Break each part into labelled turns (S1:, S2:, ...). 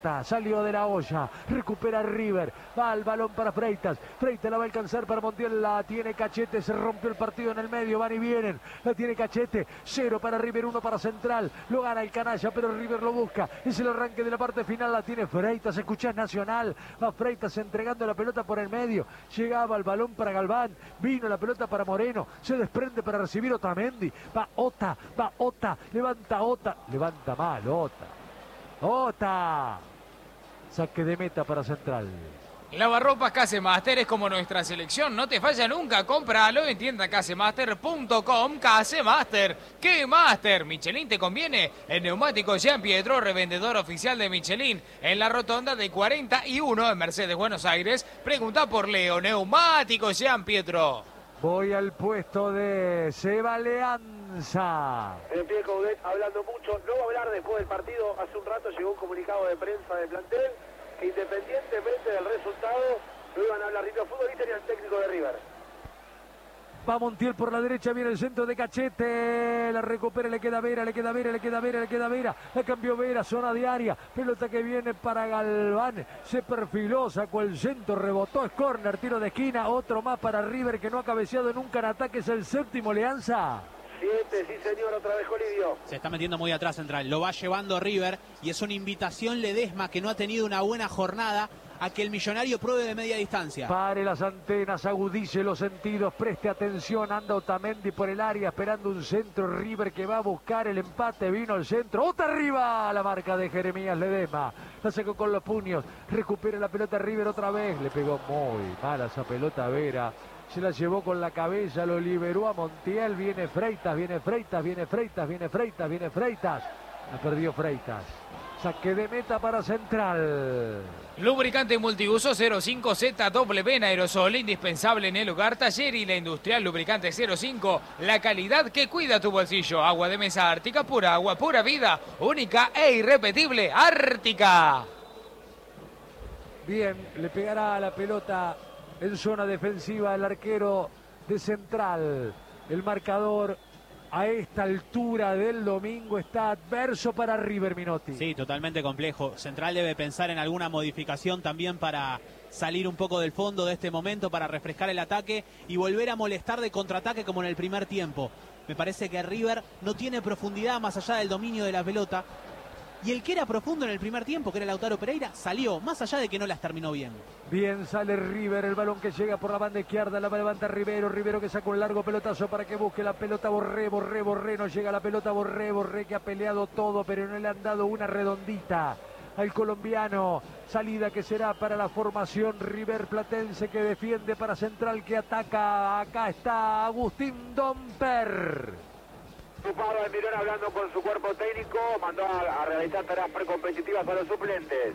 S1: Salió de la olla, recupera River, va el balón para Freitas, Freitas la va a alcanzar para Montiel, la tiene Cachete, se rompió el partido en el medio, van y vienen, la tiene Cachete, 0 para River, 1 para Central, lo gana el canalla, pero River lo busca, es el arranque de la parte final, la tiene Freitas, escuchás Nacional, va Freitas entregando la pelota por el medio, llegaba el balón para Galván, vino la pelota para Moreno, se desprende para recibir Otamendi, va Ota, levanta mal Ota. Saque de meta para Central.
S2: Lavarropas Casemaster es como nuestra selección, no te falla nunca, cómpralo en tiendacasemaster.com. Casemaster, ¿qué Master? Michelin te conviene. El neumático Jean Pietro, revendedor oficial de Michelin, en la rotonda de 41 en Mercedes, Buenos Aires. Pregunta por Leo, neumático Jean Pietro.
S1: Voy al puesto de Seba Leanza.
S3: En pie Coudet hablando mucho, no va a hablar después del partido. Hace un rato llegó un comunicado de prensa del plantel que independientemente del resultado no iban a hablar ni los futbolistas ni al técnico de River.
S1: Va Montiel por la derecha, viene el centro de Cachete, la recupera, le queda Vera, la cambió Vera, zona de área, pelota que viene para Galván, se perfiló, sacó el centro, rebotó, es córner, tiro de esquina, otro más para River que no ha cabeceado nunca en ataque, es el séptimo, Leanza.
S3: 7, sí señor, otra vez Colidio.
S4: Se está metiendo muy atrás Central, lo va llevando River y es una invitación Ledesma, que no ha tenido una buena jornada, a que el Millonario pruebe de media distancia.
S1: Pare las antenas, agudice los sentidos, preste atención, anda Otamendi por el área esperando un centro, River que va a buscar el empate, vino el centro, ¡otra arriba! La marca de Jeremías Ledesma, la sacó con los puños, recupera la pelota River otra vez, le pegó muy mala esa pelota a Vera, se la llevó con la cabeza, lo liberó a Montiel, viene Freitas, la perdió Freitas. Saque de meta para Central.
S2: Lubricante multiuso 05ZW en aerosol, indispensable en el hogar, taller y la industrial. Lubricante 05, la calidad que cuida tu bolsillo. Agua de mesa Ártica, pura agua, pura vida, única e irrepetible. Ártica.
S1: Bien, le pegará a la pelota en zona defensiva el arquero de Central. El marcador a esta altura del domingo está adverso para River, Minotti.
S4: Sí, totalmente complejo. Central debe pensar en alguna modificación también para salir un poco del fondo de este momento, para refrescar el ataque y volver a molestar de contraataque como en el primer tiempo. Me parece que River no tiene profundidad más allá del dominio de la pelota. Y el que era profundo en el primer tiempo, que era Lautaro Pereira, salió, más allá de que no las terminó bien.
S1: Bien, sale River, el balón que llega por la banda izquierda, la levanta Rivero que saca un largo pelotazo para que busque la pelota Borré, no llega la pelota Borré que ha peleado todo, pero no le han dado una redondita al colombiano. Salida que será para la formación River Platense, que defiende para Central, que ataca. Acá está Agustín Domper.
S3: Ocupado Almirón hablando con su cuerpo técnico, mandó a realizar tareas precompetitivas a los suplentes.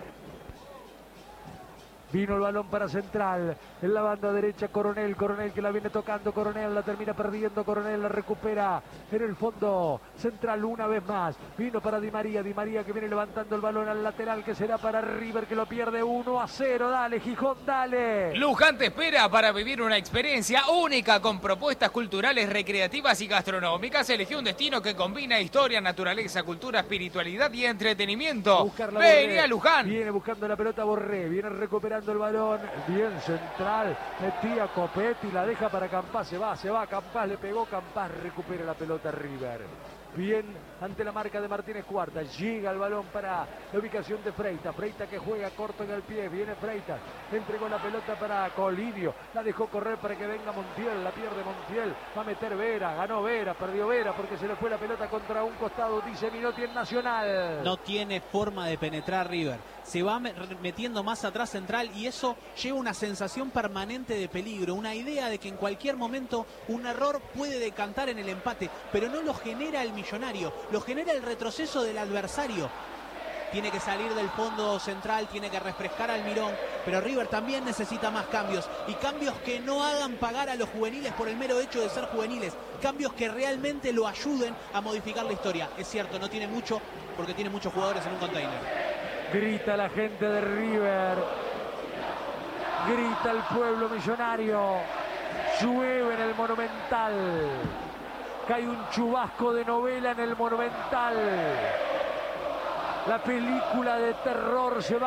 S1: Vino el balón para Central, en la banda derecha Coronel que la viene tocando, Coronel la termina perdiendo, Coronel la recupera en el fondo, Central una vez más, vino para Di María que viene levantando el balón al lateral, que será para River, que lo pierde 1-0, dale Gijón, dale.
S2: Luján te espera para vivir una experiencia única con propuestas culturales, recreativas y gastronómicas. Elegí un destino que combina historia, naturaleza, cultura, espiritualidad y entretenimiento. Vení a Luján.
S1: Viene buscando la pelota Borré, viene recuperando el balón, bien Central, metía Copetti, la deja para Campás, se va Campás, le pegó Campás, recupera la pelota River. Bien ante la marca de Martínez Cuarta, llega el balón para la ubicación de Freitas que juega corto en el pie, viene Freitas, entregó la pelota para Colidio, la dejó correr para que venga Montiel, la pierde Montiel, va a meter Vera, ganó Vera, perdió Vera porque se le fue la pelota contra un costado, dice Minotti en Nacional.
S4: No tiene forma de penetrar River, se va metiendo más atrás Central y eso lleva una sensación permanente de peligro, una idea de que en cualquier momento un error puede decantar en el empate, pero no lo genera el Millonario, lo genera el retroceso del adversario. Tiene que salir del fondo Central, tiene que refrescar al Almirón, pero River también necesita más cambios, y cambios que no hagan pagar a los juveniles por el mero hecho de ser juveniles, cambios que realmente lo ayuden a modificar la historia. Es cierto, no tiene mucho, porque tiene muchos jugadores en un container.
S1: Grita la gente de River, grita el pueblo millonario, llueve en el Monumental, cae un chubasco de novela en el Monumental. La película de terror se va